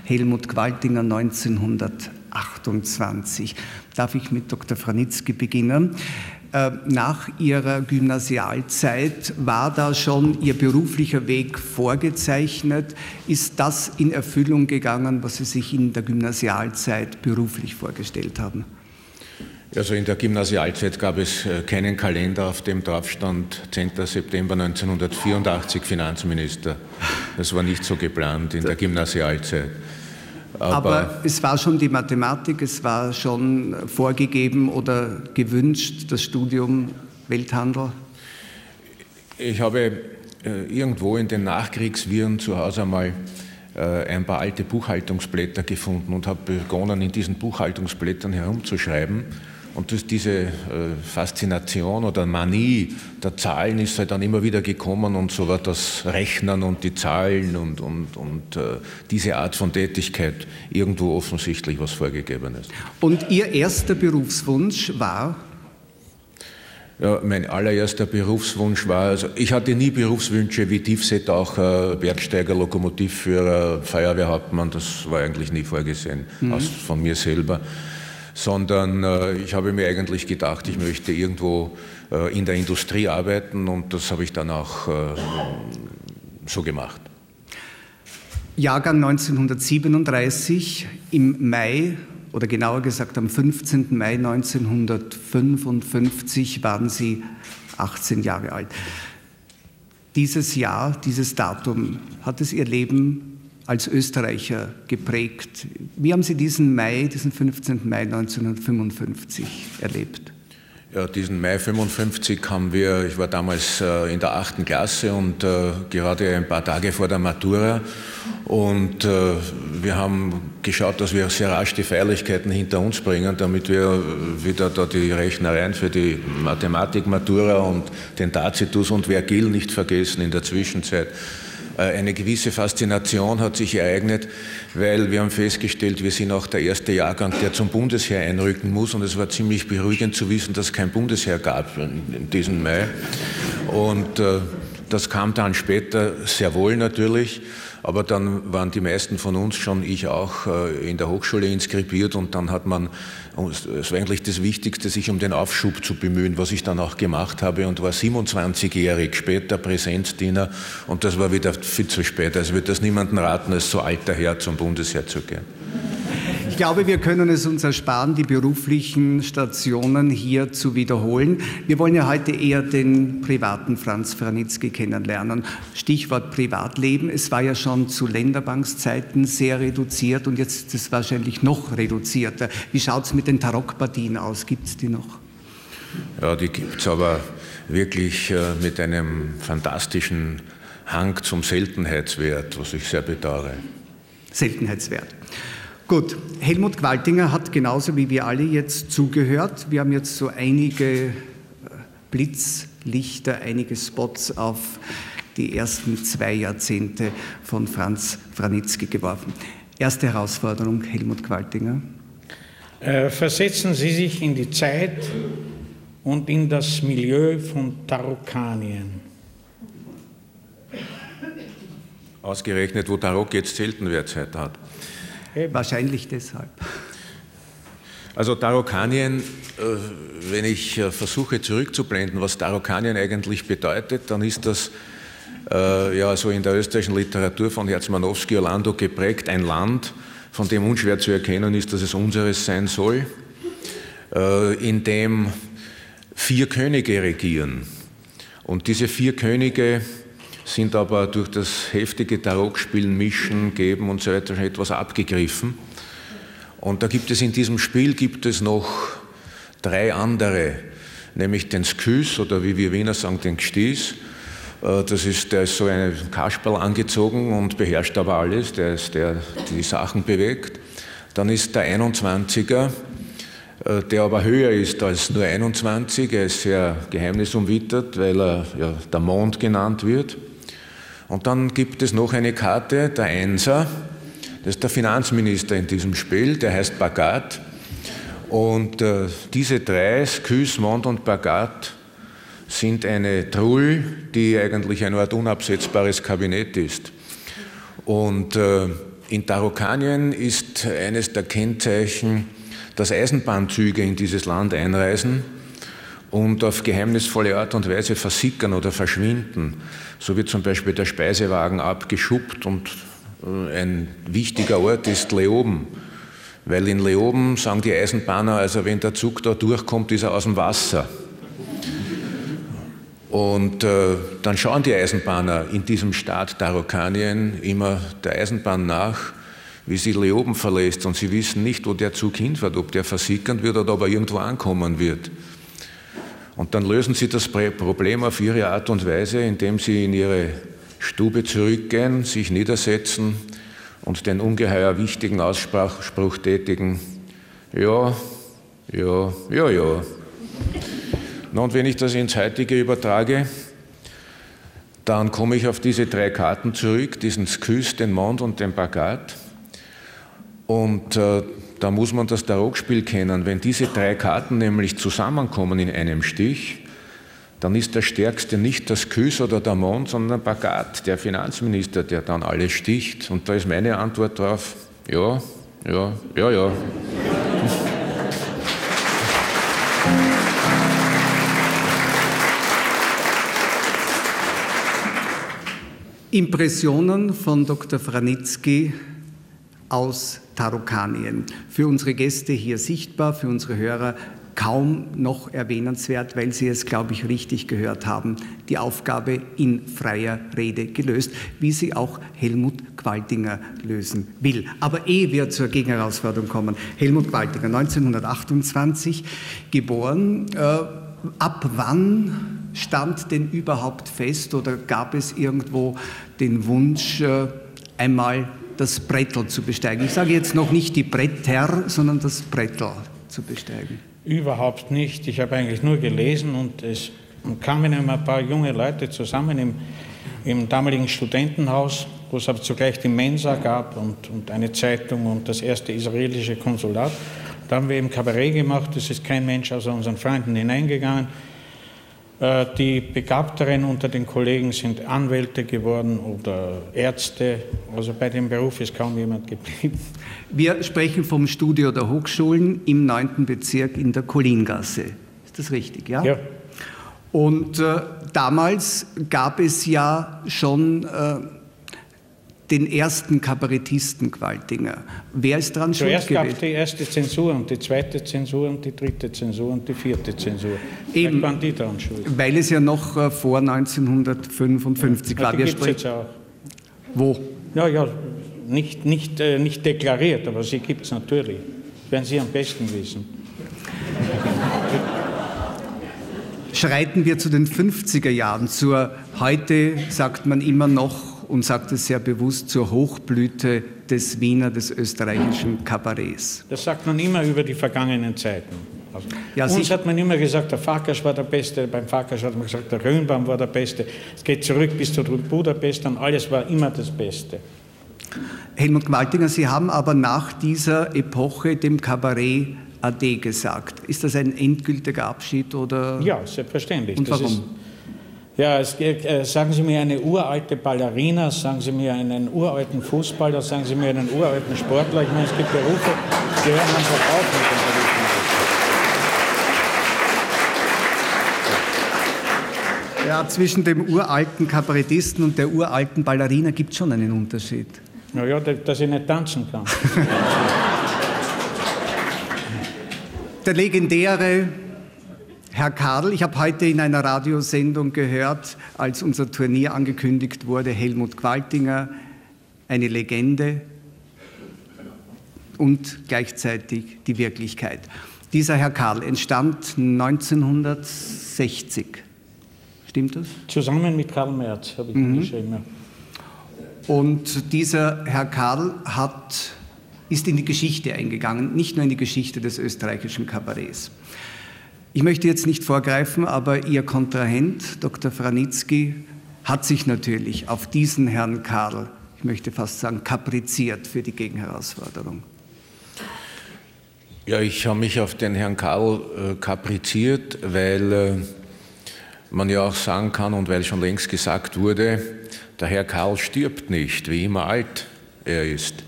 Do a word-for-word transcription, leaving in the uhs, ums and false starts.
Helmut Gwaltinger neunzehnhundertachtundzwanzig. Darf ich mit Doktor Franitzky beginnen? Nach Ihrer Gymnasialzeit war da schon Ihr beruflicher Weg vorgezeichnet. Ist das in Erfüllung gegangen, was Sie sich in der Gymnasialzeit beruflich vorgestellt haben? Also in der Gymnasialzeit gab es keinen Kalender, auf dem drauf stand zehnter September neunzehnhundertvierundachtzig Finanzminister. Das war nicht so geplant in der Gymnasialzeit. Aber, Aber es war schon die Mathematik, es war schon vorgegeben oder gewünscht, das Studium Welthandel? Ich habe äh, irgendwo in den Nachkriegswirren zu Hause einmal äh, ein paar alte Buchhaltungsblätter gefunden und habe begonnen, in diesen Buchhaltungsblättern herumzuschreiben. Und das, diese äh, Faszination oder Manie der Zahlen ist halt dann immer wieder gekommen und so war das Rechnen und die Zahlen und, und, und äh, diese Art von Tätigkeit irgendwo offensichtlich was Vorgegebenes. Und Ihr erster Berufswunsch war? Ja, mein allererster Berufswunsch war, also ich hatte nie Berufswünsche wie Tiefseetaucher, Bergsteiger, Lokomotivführer, Feuerwehrhauptmann, das war eigentlich nie vorgesehen, mhm. aus, von mir selber. Sondern äh, ich habe mir eigentlich gedacht, ich möchte irgendwo äh, in der Industrie arbeiten und das habe ich dann auch äh, so gemacht. Jahrgang neunzehnhundertsiebenunddreißig, im Mai, oder genauer gesagt am fünfzehnten Mai neunzehnhundertfünfundfünfzig waren Sie achtzehn Jahre alt. Dieses Jahr, dieses Datum, hat es Ihr Leben als Österreicher geprägt. Wie haben Sie diesen Mai, diesen fünfzehnten Mai neunzehnhundertfünfundfünfzig erlebt? Ja, diesen Mai fünfundfünfzig haben wir, ich war damals äh, in der achten Klasse und äh, gerade ein paar Tage vor der Matura und äh, wir haben geschaut, dass wir sehr rasch die Feierlichkeiten hinter uns bringen, damit wir wieder da die Rechnereien für die Mathematik-Matura und den Tacitus und Vergil nicht vergessen in der Zwischenzeit. Eine gewisse Faszination hat sich ereignet, weil wir haben festgestellt, wir sind auch der erste Jahrgang, der zum Bundesheer einrücken muss und es war ziemlich beruhigend zu wissen, dass es kein Bundesheer gab in diesem Mai. Und äh, das kam dann später sehr wohl natürlich, aber dann waren die meisten von uns, schon ich auch, äh, in der Hochschule inskribiert und dann hat man, es war eigentlich das Wichtigste, sich um den Aufschub zu bemühen, was ich dann auch gemacht habe und war siebenundzwanzigjährig, später Präsenzdiener und das war wieder viel zu spät. Also wird das niemandem raten, als so alter Herr zum Bundesheer zu gehen. Ich glaube, wir können es uns ersparen, die beruflichen Stationen hier zu wiederholen. Wir wollen ja heute eher den privaten Franz Franitzky kennenlernen. Stichwort Privatleben. Es war ja schon zu Länderbankszeiten sehr reduziert und jetzt ist es wahrscheinlich noch reduzierter. Wie schaut es mit den Tarockpartien aus? Gibt es die noch? Ja, die gibt es aber wirklich äh, mit einem fantastischen Hang zum Seltenheitswert, was ich sehr bedauere. Seltenheitswert. Gut, Helmut Gwaltinger hat genauso wie wir alle jetzt zugehört. Wir haben jetzt so einige Blitzlichter, einige Spots auf die ersten zwei Jahrzehnte von Franz Franitzky geworfen. Erste Herausforderung, Helmut Gwaltinger. Äh, versetzen Sie sich in die Zeit und in das Milieu von Tarokkanien. Ausgerechnet, wo Tarok jetzt Seltenwertzeit hat. Wahrscheinlich deshalb. Also Tarokkanien, wenn ich versuche zurückzublenden, was Tarokkanien eigentlich bedeutet, dann ist das äh, ja so in der österreichischen Literatur von Herzmanowski, Orlando geprägt, ein Land, von dem unschwer zu erkennen ist, dass es unseres sein soll, äh, in dem vier Könige regieren. Und diese vier Könige sind aber durch das heftige Tarokspielen, Mischen, Geben und so weiter schon etwas abgegriffen. Und da gibt es in diesem Spiel gibt es noch drei andere, nämlich den Skys oder wie wir Wiener sagen, den Gstys. Das ist, der ist so ein Kasperl angezogen und beherrscht aber alles, der ist der, die Sachen bewegt. Dann ist der einundzwanziger, der aber höher ist als nur einundzwanzig, er ist sehr geheimnisumwittert, weil er ja, der Mond genannt wird. Und dann gibt es noch eine Karte, der Einser, das ist der Finanzminister in diesem Spiel, der heißt Bhagat. Und äh, diese drei, Skys, Mond und Bhagat, sind eine Trull, die eigentlich eine Art unabsetzbares Kabinett ist. Und äh, in Tarokkanien ist eines der Kennzeichen, dass Eisenbahnzüge in dieses Land einreisen und auf geheimnisvolle Art und Weise versickern oder verschwinden. So wird zum Beispiel der Speisewagen abgeschuppt und ein wichtiger Ort ist Leoben. Weil in Leoben sagen die Eisenbahner, also wenn der Zug da durchkommt, ist er aus dem Wasser. Und äh, dann schauen die Eisenbahner in diesem Staat Tarokkanien immer der Eisenbahn nach, wie sie Leoben verlässt. Und sie wissen nicht, wo der Zug hinfährt, ob der versickern wird oder ob er irgendwo ankommen wird. Und dann lösen sie das Problem auf ihre Art und Weise, indem sie in ihre Stube zurückgehen, sich niedersetzen und den ungeheuer wichtigen Ausspruch tätigen, ja, ja, ja, ja. Na, und wenn ich das ins Heutige übertrage, dann komme ich auf diese drei Karten zurück, diesen Skys, den Mond und den Bagat. Und äh, da muss man das Tarokspiel kennen. Wenn diese drei Karten nämlich zusammenkommen in einem Stich, dann ist der Stärkste nicht der Skys oder der Mond, sondern Bagat, der Finanzminister, der dann alles sticht. Und da ist meine Antwort drauf, ja, ja, ja, ja. Impressionen von Doktor Vranitzky aus Tarokkanien. Für unsere Gäste hier sichtbar, für unsere Hörer kaum noch erwähnenswert, weil Sie es, glaube ich, richtig gehört haben, die Aufgabe in freier Rede gelöst, wie sie auch Helmut Gwaltinger lösen will. Aber ehe wir zur Gegenherausforderung kommen, Helmut Gwaltinger, neunzehnhundertachtundzwanzig geboren, äh, ab wann stand denn überhaupt fest oder gab es irgendwo den Wunsch, äh, einmal das Brettel zu besteigen? Ich sage jetzt noch nicht die Bretter, sondern das Brettel zu besteigen. Überhaupt nicht. Ich habe eigentlich nur gelesen und es kamen immer ein paar junge Leute zusammen im, im damaligen Studentenhaus, wo es aber zugleich die Mensa gab und, und eine Zeitung und das erste israelische Konsulat. Da haben wir eben Kabarett gemacht, es ist kein Mensch außer unseren Freunden hineingegangen. Die Begabteren unter den Kollegen sind Anwälte geworden oder Ärzte. Also bei dem Beruf ist kaum jemand geblieben. Wir sprechen vom Studio der Hochschulen im neunten Bezirk in der Collingasse. Ist das richtig, ja? Ja. Und äh, damals gab es ja schon äh, den ersten Kabarettisten Gwaltinger. Wer ist daran schuld gewesen? Zuerst gab es die erste Zensur und die zweite Zensur und die dritte Zensur und die vierte Zensur. Eben, waren die daran schuld. Weil es ja noch äh, vor neunzehnhundertfünfundfünfzig ja, war. die gibt es jetzt auch. Wo? Ja, ja, nicht, nicht, äh, nicht deklariert, aber sie gibt es natürlich. Das werden Sie am besten wissen. Schreiten wir zu den fünfziger Jahren, zur, heute sagt man immer noch, und sagt es sehr bewusst, zur Hochblüte des Wiener, des österreichischen Kabarets. Das sagt man immer über die vergangenen Zeiten. Also ja, uns hat man immer gesagt, der Farkas war der Beste, beim Farkas hat man gesagt, der Röhnbaum war der Beste. Es geht zurück bis zu Budapest und alles war immer das Beste. Helmut Gwaltinger, Sie haben aber nach dieser Epoche dem Kabarett Ade gesagt. Ist das ein endgültiger Abschied oder? Ja, selbstverständlich. Und das warum? Ist, ja, es, äh, sagen Sie mir eine uralte Ballerina, sagen Sie mir einen uralten Fußballer, sagen Sie mir einen uralten Sportler. Ich meine, es gibt Berufe, die hören einfach auf mit dem Beruf. Ja, zwischen dem uralten Kabarettisten und der uralten Ballerina gibt es schon einen Unterschied. Naja, dass ich nicht tanzen kann. Der legendäre Herr Karl, ich habe heute in einer Radiosendung gehört, als unser Turnier angekündigt wurde, Helmut Gwaltinger, eine Legende und gleichzeitig die Wirklichkeit. Dieser Herr Karl entstand neunzehnhundertsechzig. Stimmt das? Zusammen mit Karl Merz habe ich ihn mhm. geschrieben. Ja. Und dieser Herr Karl hat, ist in die Geschichte eingegangen, nicht nur in die Geschichte des österreichischen Kabarets. Ich möchte jetzt nicht vorgreifen, aber Ihr Kontrahent, Doktor Vranitzky, hat sich natürlich auf diesen Herrn Karl, ich möchte fast sagen, kapriziert für die Gegenherausforderung. Ja, ich habe mich auf den Herrn Karl äh, kapriziert, weil äh, man ja auch sagen kann und weil schon längst gesagt wurde, der Herr Karl stirbt nicht, wie immer alt er ist.